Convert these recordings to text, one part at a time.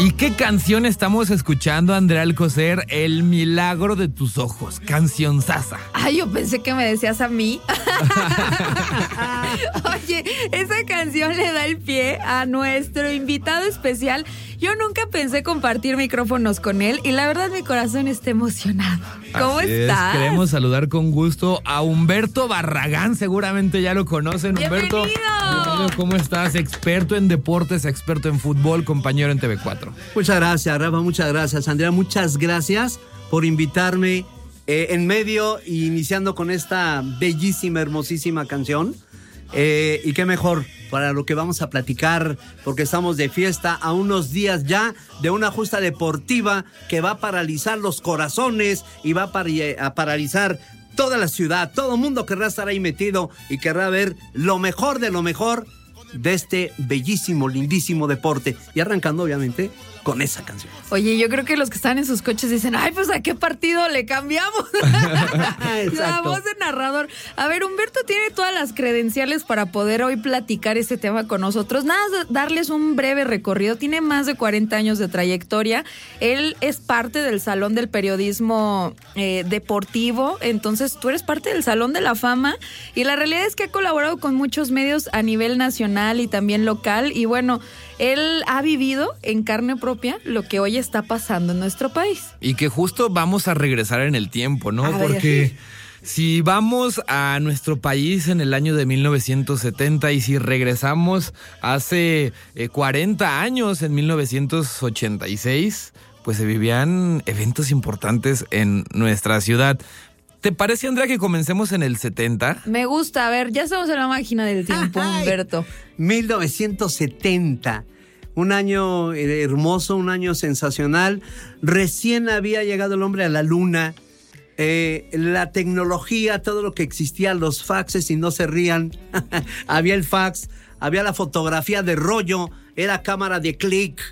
¿Y qué canción estamos escuchando, Andrea Alcocer? El milagro de tus ojos, canción sasa. Ay, yo pensé que me decías a mí. Oye, esa canción le da el pie a nuestro invitado especial. Yo nunca pensé compartir micrófonos con él y la verdad mi corazón está emocionado. ¿Cómo estás? Queremos saludar con gusto a Humberto Barragán, seguramente ya lo conocen. ¡Bienvenido! Humberto, ¿cómo estás? Experto en deportes, experto en fútbol, compañero en TV4. Muchas gracias, Rafa, muchas gracias, Andrea, muchas gracias por invitarme en medio y iniciando con esta bellísima, hermosísima canción. Y qué mejor para lo que vamos a platicar, porque estamos de fiesta a unos días ya de una justa deportiva que va a paralizar los corazones y va a paralizar toda la ciudad. Todo el mundo querrá estar ahí metido y querrá ver lo mejor de este bellísimo, lindísimo deporte. Y arrancando, obviamente, con esa canción. Oye, yo creo que los que están en sus coches dicen, ay, pues ¿a qué partido le cambiamos? La voz de narrador. A ver, Humberto tiene todas las credenciales para poder hoy platicar este tema con nosotros. Nada, darles un breve recorrido. Tiene más de 40 años de trayectoria. Él es parte del Salón del Periodismo Deportivo. Entonces, tú eres parte del Salón de la Fama. Y la realidad es que ha colaborado con muchos medios a nivel nacional y también local. Y bueno, él ha vivido en carne propia lo que hoy está pasando en nuestro país. Y que justo vamos a regresar en el tiempo, ¿no? Porque si vamos a nuestro país en el año de 1970 y si regresamos hace 40 años, en 1986, pues se vivían eventos importantes en nuestra ciudad. ¿Te parece, Andrea, que comencemos en el 70? Me gusta. A ver, ya estamos en la máquina del tiempo, Humberto. 1970. Un año hermoso, un año sensacional. Recién había llegado el hombre a la luna. La tecnología, todo lo que existía, los faxes, y no se rían. Había el fax, había la fotografía de rollo, era cámara de clic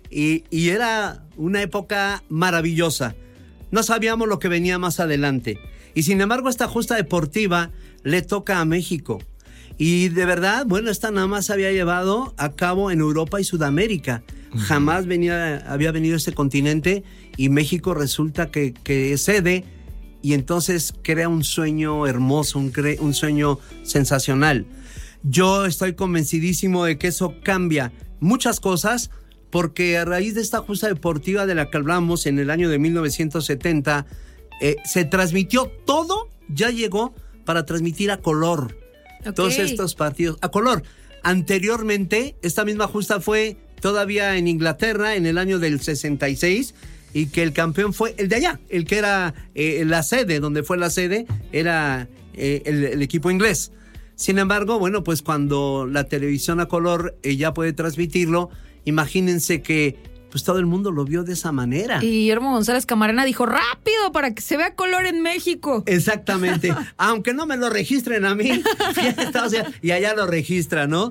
y era una época maravillosa. No sabíamos lo que venía más adelante. Y sin embargo, esta justa deportiva le toca a México. Y de verdad, bueno, esta nada más se había llevado a cabo en Europa y Sudamérica. Jamás había venido a este continente y México resulta que es sede y entonces crea un sueño hermoso, un sueño sensacional. Yo estoy convencidísimo de que eso cambia muchas cosas porque a raíz de esta justa deportiva de la que hablamos en el año de 1970, se transmitió todo, ya llegó para transmitir a color. Okay. Todos estos partidos a color. Anteriormente, esta misma justa fue todavía en Inglaterra en el año del 66 y que el campeón fue el de allá, el que era la sede, donde fue la sede, era el equipo inglés. Sin embargo, bueno, pues cuando la televisión a color ya puede transmitirlo, imagínense que pues todo el mundo lo vio de esa manera. Y Guillermo González Camarena dijo, rápido, para que se vea color en México. Exactamente. Aunque no me lo registren a mí, o sea, y allá lo registra, ¿no?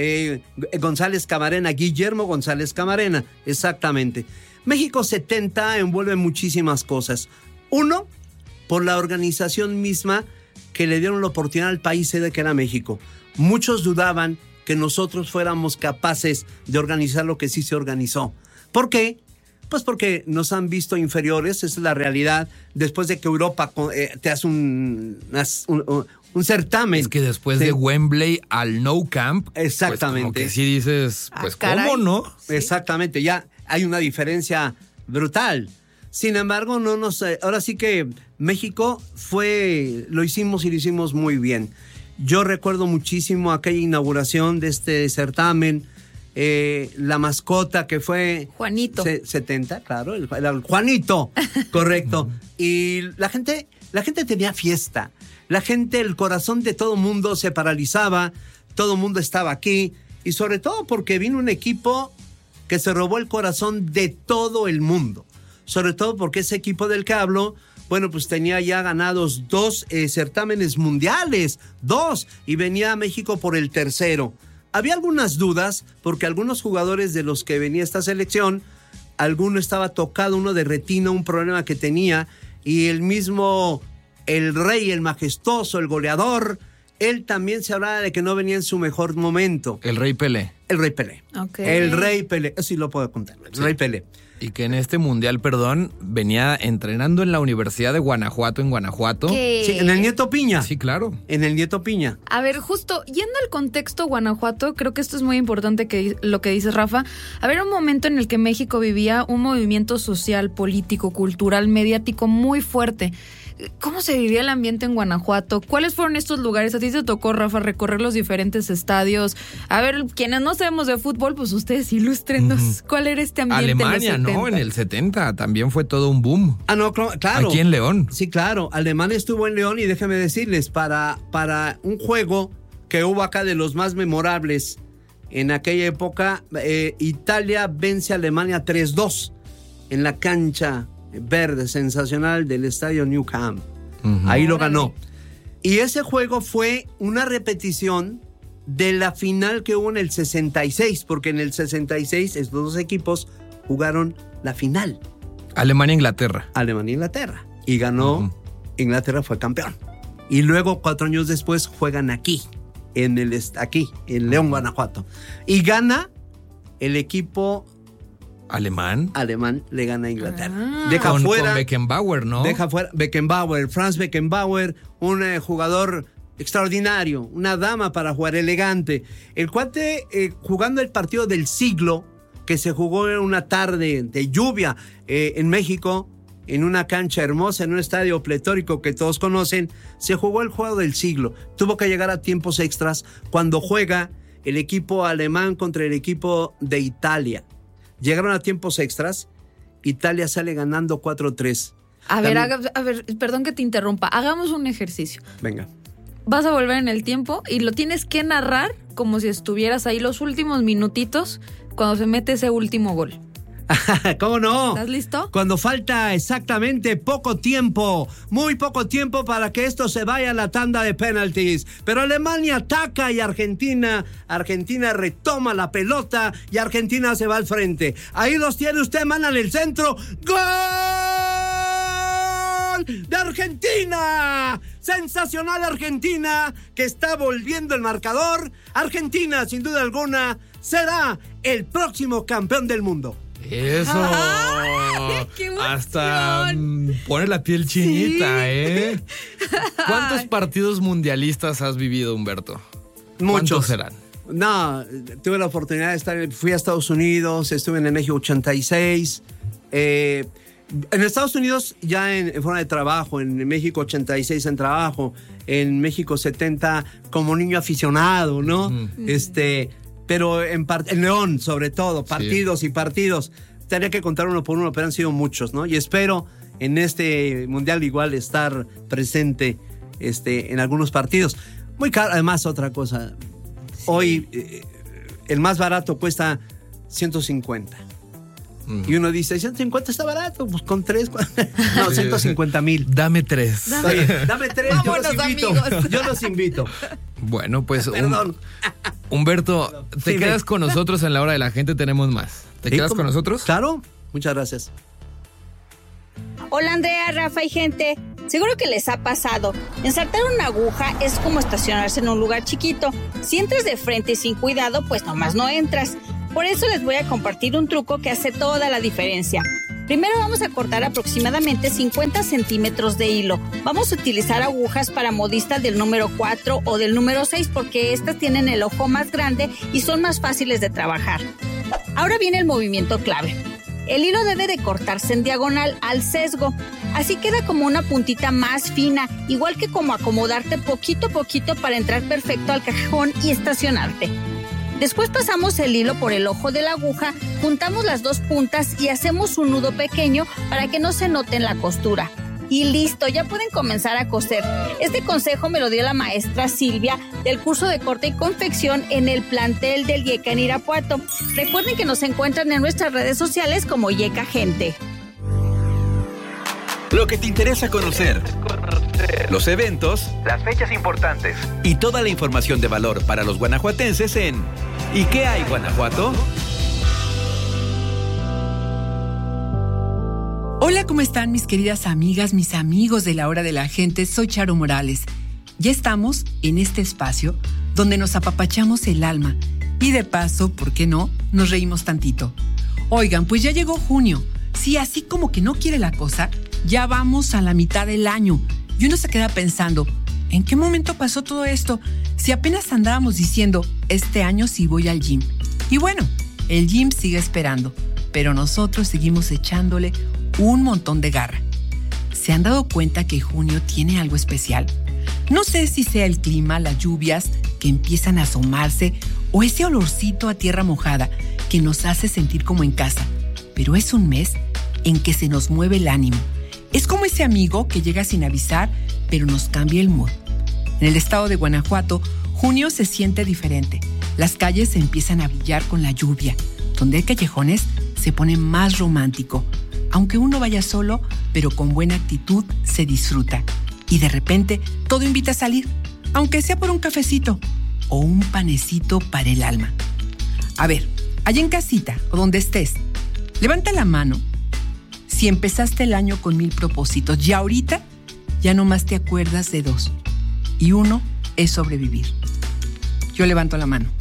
González Camarena, Guillermo González Camarena, exactamente. México 70 envuelve muchísimas cosas. Uno, por la organización misma que le dieron la oportunidad al país sede que era México. Muchos dudaban que nosotros fuéramos capaces de organizar lo que sí se organizó. ¿Por qué? Pues porque nos han visto inferiores, esa es la realidad. Después de que Europa te hace un certamen. Es que después de Wembley al Nou Camp, exactamente. Pues como que sí dices, pues ¿cómo no? Sí. Exactamente, ya hay una diferencia brutal. Sin embargo, ahora sí que México lo hicimos y lo hicimos muy bien. Yo recuerdo muchísimo aquella inauguración de este certamen. La mascota que fue Juanito 70, claro, el Juanito, correcto. Y la gente tenía fiesta, la gente, el corazón de todo mundo se paralizaba, todo mundo estaba aquí y sobre todo porque vino un equipo que se robó el corazón de todo el mundo, sobre todo porque ese equipo del que hablo, bueno, pues tenía ya ganados 2 certámenes mundiales, 2, y venía a México por el tercero. Había algunas dudas porque algunos jugadores de los que venía esta selección, alguno estaba tocado, uno de retina, un problema que tenía, y el rey, el majestuoso, el goleador, él también se hablaba de que no venía en su mejor momento. El Rey Pelé. El Rey Pelé. Okay. El Rey Pelé. Eso sí lo puedo contar. El Rey Pelé. Y que en este mundial, venía entrenando en la Universidad de Guanajuato, en Guanajuato. ¿Qué? Sí, en el Nieto Piña. Sí, claro. En el Nieto Piña. A ver, justo yendo al contexto Guanajuato, creo que esto es muy importante lo que dices, Rafa. A ver, un momento en el que México vivía un movimiento social, político, cultural, mediático muy fuerte. ¿Cómo se vivía el ambiente en Guanajuato? ¿Cuáles fueron estos lugares? A ti te tocó, Rafa, recorrer los diferentes estadios. A ver, quienes no sabemos de fútbol, pues ustedes ilústrenos. ¿Cuál era este ambiente Alemania, en los 70? ¿no? En el 70 también fue todo un boom. Ah, no, claro. Aquí en León. Sí, claro. Alemania estuvo en León y déjame decirles, para un juego que hubo acá de los más memorables en aquella época, Italia vence a Alemania 3-2 en la cancha verde sensacional del estadio Nou Camp. Ahí lo ganó. Y ese juego fue una repetición de la final que hubo en el 66, porque en el 66 estos dos equipos jugaron la final. Alemania-Inglaterra. Alemania-Inglaterra. Y ganó, Inglaterra fue campeón. Y luego 4 años después juegan aquí, en León, Guanajuato. Y gana el equipo ¿Alemán? Le gana a Inglaterra. Deja fuera. Con Beckenbauer, ¿no? Deja fuera Beckenbauer, Franz Beckenbauer, un jugador extraordinario, una dama para jugar, elegante. El cuate jugando el partido del siglo, que se jugó en una tarde de lluvia en México, en una cancha hermosa, en un estadio pletórico que todos conocen, se jugó el juego del siglo. Tuvo que llegar a tiempos extras cuando juega el equipo alemán contra el equipo de Italia. Llegaron a tiempos extras, Italia sale ganando 4-3. A ver, perdón que te interrumpa, hagamos un ejercicio. Venga. Vas a volver en el tiempo y lo tienes que narrar como si estuvieras ahí los últimos minutitos cuando se mete ese último gol. ¿Cómo no? ¿Estás listo? Cuando falta exactamente poco tiempo, muy poco tiempo para que esto se vaya a la tanda de penaltis. Pero Alemania ataca y Argentina retoma la pelota y Argentina se va al frente. Ahí los tiene usted, manda en el centro. ¡Gol de Argentina! Sensacional Argentina, que está volviendo el marcador. Argentina, sin duda alguna, será el próximo campeón del mundo. Eso. ¡Ay, qué emoción! Hasta pone la piel chinita, Sí. ¿eh? ¿Cuántos partidos mundialistas has vivido, Humberto? Muchos. ¿Cuántos serán? No, tuve la oportunidad de estar, fui a Estados Unidos, estuve en el México 86. En Estados Unidos ya en forma de trabajo, en México 86 en trabajo, en México 70 como niño aficionado, ¿no? Pero en León, sobre todo, partidos y partidos. Tendría que contar uno por uno, pero han sido muchos, ¿no? Y espero en este mundial igual estar presente en algunos partidos. Muy caro, además, otra cosa. Sí. Hoy el más barato cuesta 150. Y uno dice, 150 está barato, pues con 3, no, 150,000. Dame 3. Oye, dame 3, Vámonos, yo los invito. Bueno, pues Perdón. Humberto, te quedas con nosotros en la hora de la gente, tenemos más. ¿Te quedas con nosotros? Claro, muchas gracias. Hola Andrea, Rafa y gente. Seguro que les ha pasado. Ensartar una aguja es como estacionarse en un lugar chiquito. Si entras de frente y sin cuidado, pues nomás no entras. Por eso les voy a compartir un truco que hace toda la diferencia. Primero vamos a cortar aproximadamente 50 centímetros de hilo. Vamos a utilizar agujas para modistas del número 4 o del número 6 porque estas tienen el ojo más grande y son más fáciles de trabajar. Ahora viene el movimiento clave. El hilo debe de cortarse en diagonal al sesgo. Así queda como una puntita más fina, igual que como acomodarte poquito a poquito para entrar perfecto al cajón y estacionarte. Después pasamos el hilo por el ojo de la aguja, juntamos las dos puntas y hacemos un nudo pequeño para que no se note en la costura. Y listo, ya pueden comenzar a coser. Este consejo me lo dio la maestra Silvia del curso de corte y confección en el plantel del IECA en Irapuato. Recuerden que nos encuentran en nuestras redes sociales como IECA Gente. Lo que te interesa conocer. Los eventos, las fechas importantes y toda la información de valor para los guanajuatenses en ¿Y qué hay, Guanajuato? Hola, ¿cómo están mis queridas amigas, mis amigos de la Hora de la Gente? Soy Charo Morales. ya estamos en este espacio donde nos apapachamos el alma y de paso, ¿por qué no?, nos reímos tantito. Oigan, pues ya llegó junio. Sí, así como que no quiere la cosa, ya vamos a la mitad del año. Y uno se queda pensando, ¿en qué momento pasó todo esto? Si apenas andábamos diciendo, este año sí voy al gym. Y bueno, el gym sigue esperando, pero nosotros seguimos echándole un montón de garra. ¿Se han dado cuenta que junio tiene algo especial? No sé si sea el clima, las lluvias que empiezan a asomarse o ese olorcito a tierra mojada que nos hace sentir como en casa, pero es un mes en que se nos mueve el ánimo. Es como ese amigo que llega sin avisar, pero nos cambia el mood. En el estado de Guanajuato, junio se siente diferente. Las calles se empiezan a brillar con la lluvia. Donde hay callejones, se pone más romántico. Aunque uno vaya solo, pero con buena actitud, se disfruta. Y de repente, todo invita a salir, aunque sea por un cafecito o un panecito para el alma. A ver, allá en casita o donde estés, levanta la mano si empezaste el año con 1000 propósitos y ahorita ya nomás te acuerdas de 2 y uno es sobrevivir. Yo levanto la mano.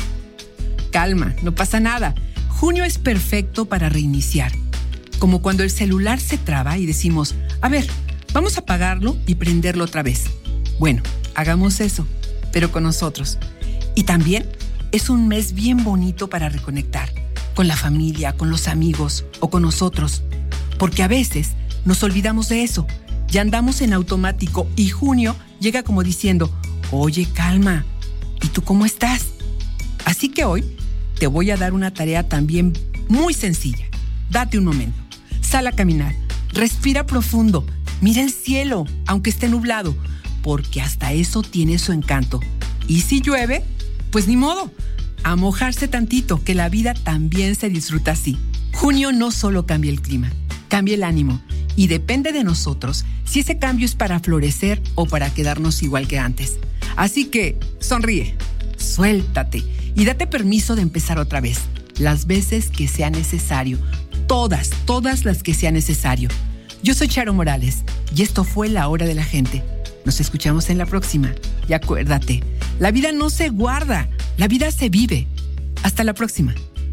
Calma, no pasa nada. Junio es perfecto para reiniciar. Como cuando el celular se traba y decimos, a ver, vamos a apagarlo y prenderlo otra vez. Bueno, hagamos eso, pero con nosotros. Y también es un mes bien bonito para reconectar con la familia, con los amigos o con nosotros. Porque a veces nos olvidamos de eso. Ya andamos en automático y junio llega como diciendo, oye, calma, ¿y tú cómo estás? Así que hoy te voy a dar una tarea también muy sencilla. Date un momento, sal a caminar, respira profundo, mira el cielo, aunque esté nublado, porque hasta eso tiene su encanto. Y si llueve, pues ni modo, a mojarse tantito, que la vida también se disfruta así. Junio no solo cambia el clima, cambia el ánimo y depende de nosotros si ese cambio es para florecer o para quedarnos igual que antes. Así que sonríe, suéltate y date permiso de empezar otra vez, las veces que sea necesario, todas las que sea necesario. Yo soy Charo Morales y esto fue La Hora de la Gente. Nos escuchamos en la próxima. Y acuérdate, la vida no se guarda, la vida se vive. Hasta la próxima.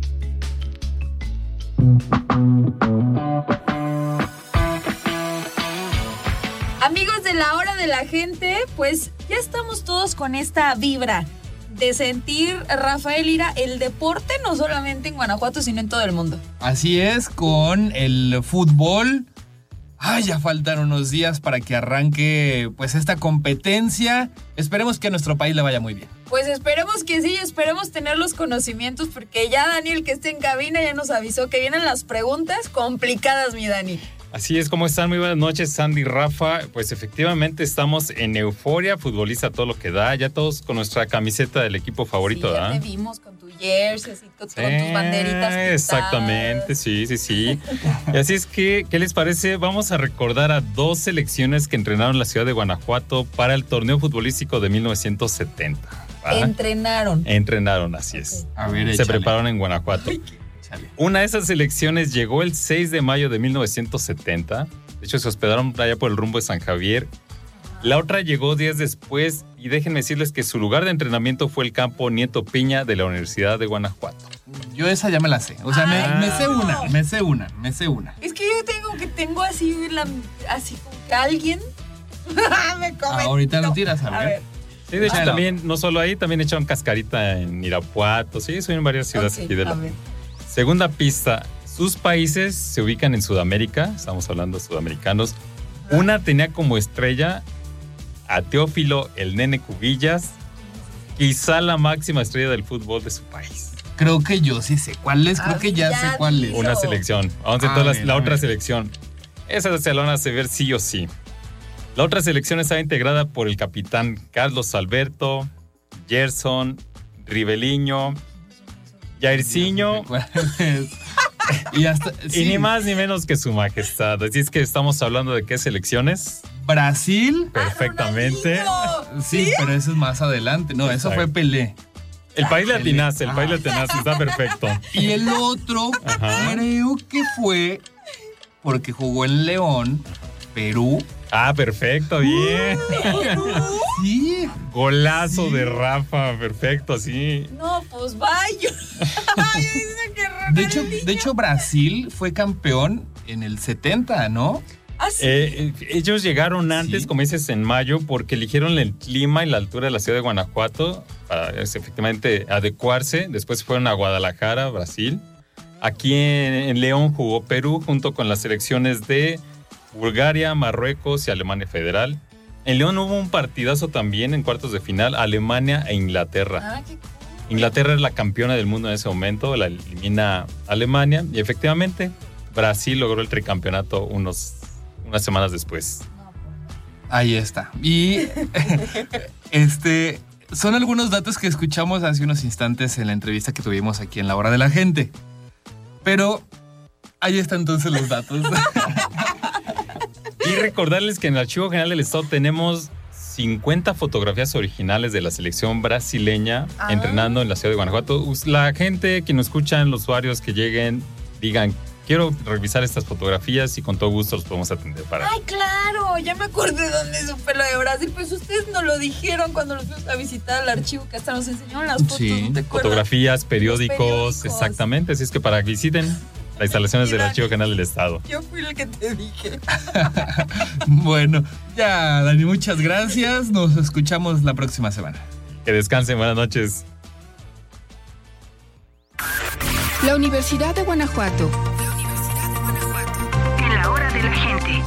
Amigos de La Hora de la Gente, pues ya estamos todos con esta vibra de sentir, Rafael Lira, el deporte no solamente en Guanajuato, sino en todo el mundo. Así es, con el fútbol. Ya faltan unos días para que arranque pues esta competencia. Esperemos que a nuestro país le vaya muy bien. Pues esperemos que sí, esperemos tener los conocimientos, porque ya Daniel, que está en cabina, ya nos avisó que vienen las preguntas complicadas, mi Dani. Así es, ¿cómo están? Muy buenas noches, Sandy y Rafa. Pues efectivamente estamos en euforia, futbolista todo lo que da. Ya todos con nuestra camiseta del equipo favorito, sí, ¿verdad? Ya te vimos con tu jersey, así, con tus banderitas pintadas. Exactamente, sí. Y así es que, ¿qué les parece? Vamos a recordar a 2 selecciones que entrenaron en la ciudad de Guanajuato para el torneo futbolístico de 1970. ¿verdad? Entrenaron, así es. A ver, se échale. prepararon en Guanajuato. Una de esas selecciones llegó el 6 de mayo de 1970. De hecho, se hospedaron allá por el rumbo de San Javier. La otra llegó 10 después y déjenme decirles que su lugar de entrenamiento fue el campo Nieto Piña de la Universidad de Guanajuato. Yo esa ya me la sé. O sea, me sé una. Es que yo tengo así como que alguien me comentó. Ahorita lo tiras, a ver. Sí, de hecho también, no solo ahí, también echaron cascarita en Irapuato. Sí, son en varias ciudades aquí de la... Segunda pista, sus países se ubican en Sudamérica, estamos hablando de sudamericanos. Una tenía como estrella a Teófilo el Nene Cubillas, quizá la máxima estrella del fútbol de su país. Creo que yo sí sé cuál es, creo que ya sé cuál es. Una selección, vamos a ver la otra selección. Esa se la van a ver sí o sí. La otra selección está integrada por el capitán Carlos Alberto, Gerson, Riveliño, Jairzinho y ni más ni menos que su majestad. Así es que estamos hablando de qué selecciones. Brasil. Perfectamente. Sí, pero eso es más adelante. No, eso fue Pelé. El país le atinaste, está perfecto. Y el otro creo que fue porque jugó en León, Perú. Ah, perfecto, bien. Sí. Golazo de Rafa, perfecto, sí. No, pues vaya. De hecho, Brasil fue campeón en el 70, ¿no? ¿Ah, sí? Ellos llegaron antes, Sí. como dices, en mayo, porque eligieron el clima y la altura de la ciudad de Guanajuato para efectivamente adecuarse. Después fueron a Guadalajara, Brasil. Aquí en León jugó Perú junto con las selecciones de Bulgaria, Marruecos y Alemania Federal. En León hubo un partidazo también en cuartos de final, Alemania e Inglaterra. Qué cool. Inglaterra es la campeona del mundo en ese momento, la elimina Alemania y efectivamente Brasil logró el tricampeonato unas semanas después. Ahí está. Y son algunos datos que escuchamos hace unos instantes en la entrevista que tuvimos aquí en La Hora de la Gente. Pero ahí están entonces los datos. Y recordarles que en el Archivo General del Estado tenemos 50 fotografías originales de la selección brasileña entrenando en la ciudad de Guanajuato. La gente que nos escuchan, los usuarios que lleguen, digan, quiero revisar estas fotografías y con todo gusto los podemos atender para... Ay, claro, ya me acordé dónde supe lo de Brasil. Pues ustedes nos lo dijeron cuando nos fuimos a visitar al archivo, que hasta nos enseñaron las fotos. Sí. ¿No te acuerdas? Fotografías, periódicos, periódicos. Exactamente. Así es que para que visiten las instalaciones del Archivo General del Estado. Yo fui el que te dije. Bueno, ya, Dani, muchas gracias. Nos escuchamos la próxima semana. Que descansen, buenas noches. La Universidad de Guanajuato. En la hora de la gente.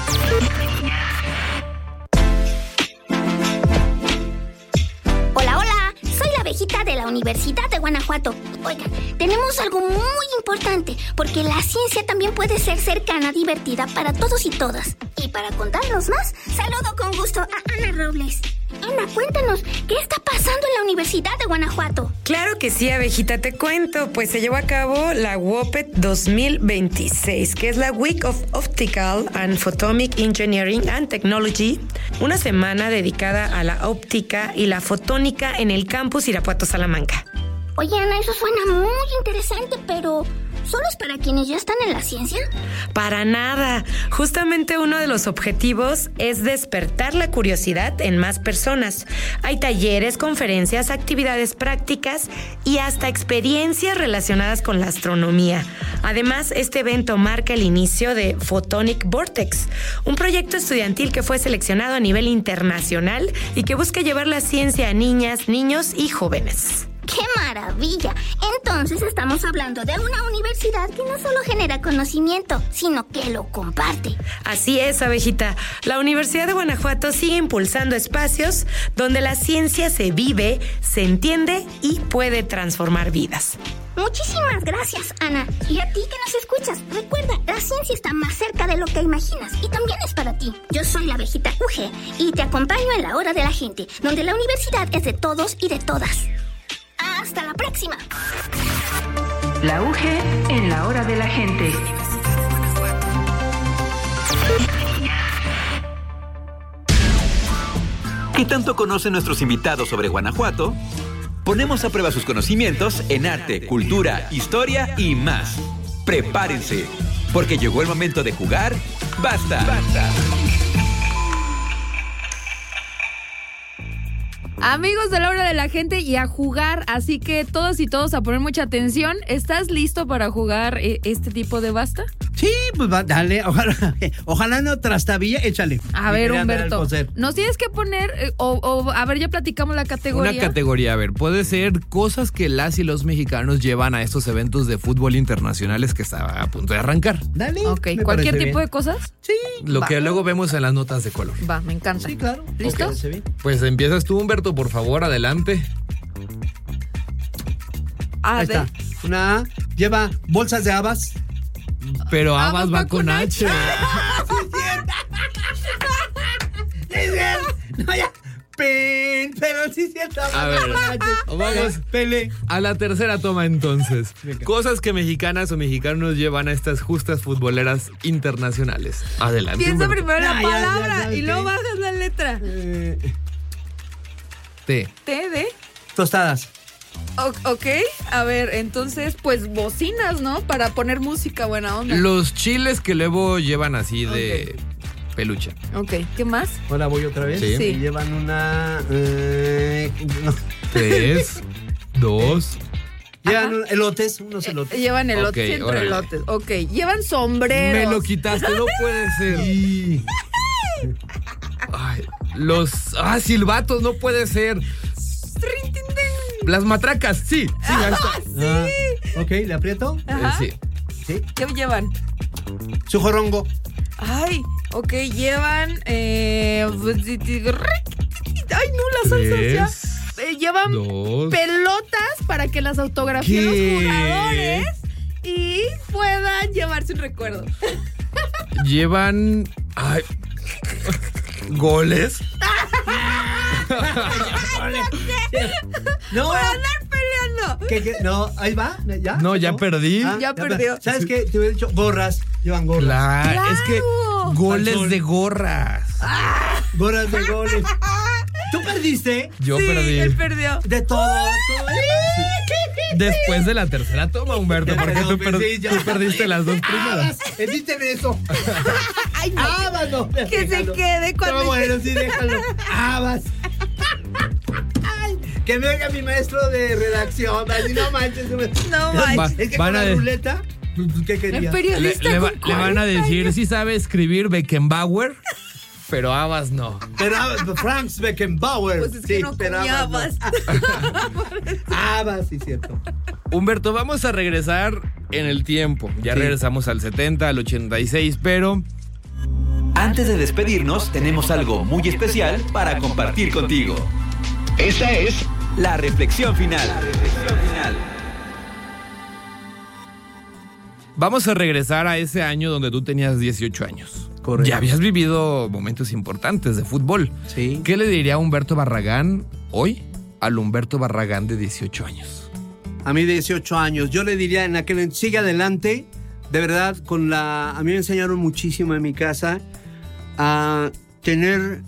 Hola, hola, soy la abejita de la Universidad de Guanajuato. Oigan, tenemos algo muy importante, porque la ciencia también puede ser cercana, divertida para todos y todas. Y para contarnos más, saludo con gusto a Ana Robles. Ana, cuéntanos, ¿qué está pasando en la Universidad de Guanajuato? Claro que sí, abejita, te cuento. Pues se llevó a cabo la WOPET 2026, que es la Week of Optical and Photomic Engineering and Technology, una semana dedicada a la óptica y la fotónica en el campus Irapuato Salamanca. Oye, Ana, eso suena muy interesante, pero ¿solo es para quienes ya están en la ciencia? Para nada. Justamente uno de los objetivos es despertar la curiosidad en más personas. Hay talleres, conferencias, actividades prácticas y hasta experiencias relacionadas con la astronomía. Además, este evento marca el inicio de Photonic Vortex, un proyecto estudiantil que fue seleccionado a nivel internacional y que busca llevar la ciencia a niñas, niños y jóvenes. ¡Qué maravilla! Entonces estamos hablando de una universidad que no solo genera conocimiento, sino que lo comparte. Así es, abejita. La Universidad de Guanajuato sigue impulsando espacios donde la ciencia se vive, se entiende y puede transformar vidas. Muchísimas gracias, Ana. Y a ti que nos escuchas, recuerda, la ciencia está más cerca de lo que imaginas y también es para ti. Yo soy la abejita UG y te acompaño en la hora de la gente, donde la universidad es de todos y de todas. ¡Hasta la próxima! La UG en la hora de la gente. ¿Qué tanto conocen nuestros invitados sobre Guanajuato? Ponemos a prueba sus conocimientos en arte, cultura, historia y más. Prepárense, porque llegó el momento de jugar. ¡Basta! ¡Basta! Amigos de la hora de la gente y a jugar, así que todos y todos a poner mucha atención. ¿Estás listo para jugar este tipo de basta? Sí, pues va, dale, ojalá no trastabilla, échale. A ver, Humberto, nos tienes que poner, a ver, ya platicamos la categoría. Una categoría, a ver, puede ser cosas que las y los mexicanos llevan a estos eventos de fútbol internacionales que está a punto de arrancar. Dale. Ok, ¿cualquier tipo de cosas? Sí. Lo que luego vemos en las notas de color. Va, me encanta. Sí, claro. ¿Listo? Okay. Pues empiezas tú, Humberto, por favor, adelante. Ahí está. Una A lleva bolsas de habas. Pero habas va con H. Sí, no, ya. Pero sí es cierto. A ver, vamos Pele. a la tercera toma entonces. Cosas que mexicanas o mexicanos llevan a estas justas futboleras internacionales. Adelante, Piensa Humberto. primero la Ya, palabra y luego sí. bajas la letra. T. T de... Tostadas. Ok, a ver, entonces, pues bocinas, ¿no? Para poner música buena onda. Los chiles que luego llevan así de... peluche. Ok, ¿qué más? Hola, voy otra vez. Sí. Y llevan una... no. 3, 2... Llevan unos elotes. Llevan elotes, Ok, entre órale. elotes. Ok, llevan sombreros. Me lo quitaste, no puede ser. Ay, silbatos, no puede ser. Las matracas, sí, ahí está. Ok, ¿le aprieto? Ajá. Sí. Sí. ¿Qué llevan? Su jorongo. Ay, ok, llevan... Ay, no, las salsas ya. 3, Llevan 2. pelotas para que las autografíen los ¿Qué? jugadores y puedan llevarse un recuerdo. Llevan... Ay, goles. No. ¡Por andar peleando! ¿Qué? No, ahí va. ¿Ya? No, ya perdí. Ya perdió. ¿Sabes qué? Te hubiera dicho gorras. Llevan gorras. Claro, es que Claro. goles Al sol. de gorras. Gorras de goles. ¿Tú perdiste? Yo Sí, perdí. él perdió. De todo. Después de la tercera toma, Humberto, porque tú perdiste las dos primeras. Editen eso. Ay, no. Abas, no. Que se quede cuando... No, bueno, sí, déjalo. Abas. Ay, que me oiga mi maestro de redacción. Así no manches. No manches. Es que Van con a la de- ruleta, ¿qué El querías? periodista Le con van a 40 decir, años. sí sabe escribir Beckenbauer, pero Abas no. Pero Franz Beckenbauer. Pues es que sí, no pero comía Abas no. Abas, sí, cierto. Humberto, vamos a regresar en el tiempo. Ya Sí. regresamos al 70, al 86, pero... Antes de despedirnos, tenemos algo muy especial para compartir contigo. Esta es la reflexión final. Vamos a regresar a ese año donde tú tenías 18 años. Correcto. Ya habías vivido momentos importantes de fútbol. Sí. ¿Qué le diría a Humberto Barragán hoy al Humberto Barragán de 18 años? A mí de 18 años, yo le diría en aquel, sigue adelante, de verdad, a mí me enseñaron muchísimo en mi casa a tener,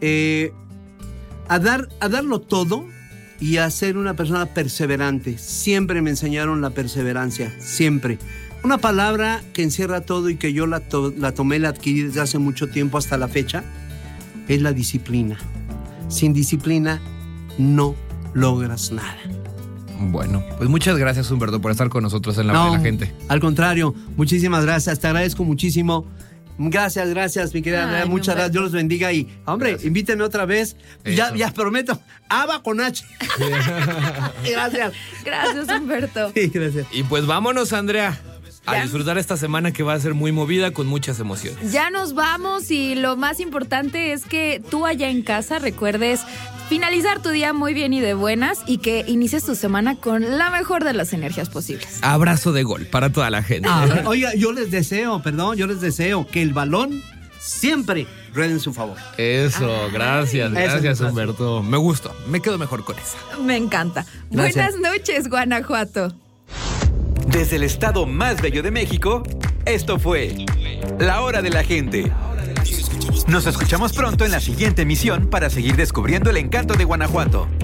a darlo todo y a ser una persona perseverante. Siempre me enseñaron la perseverancia, siempre. Una palabra que encierra todo y que yo la tomé, la adquirí desde hace mucho tiempo hasta la fecha, es la disciplina. Sin disciplina no logras nada. Bueno, pues muchas gracias, Humberto, por estar con nosotros en La Hora de la Gente. Al contrario, muchísimas gracias, te agradezco muchísimo. Gracias, mi querida Andrea, Ay, muchas Humberto. gracias, Dios los bendiga y, hombre, invíteme otra vez. Ya prometo, Aba con H. Gracias. Gracias, Humberto. Sí, gracias. Y pues vámonos, Andrea, a Ya. disfrutar esta semana que va a ser muy movida con muchas emociones. Ya nos vamos y lo más importante es que tú allá en casa recuerdes finalizar tu día muy bien y de buenas y que inicies tu semana con la mejor de las energías posibles. Abrazo de gol para toda la gente. Oiga, yo les deseo que el balón siempre ruede en su favor. Eso, gracias, Eso, gracias, gracias. Humberto. Me gustó, me quedo mejor con esa. Me encanta. Gracias. Buenas noches, Guanajuato. Desde el estado más bello de México, esto fue La Hora de la Gente. Nos escuchamos pronto en la siguiente emisión para seguir descubriendo el encanto de Guanajuato.